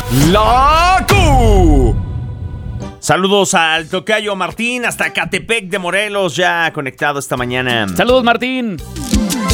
¡La Q! Saludos al tocayo Martín hasta Catepec de Morelos, ya conectado esta mañana. Saludos, Martín.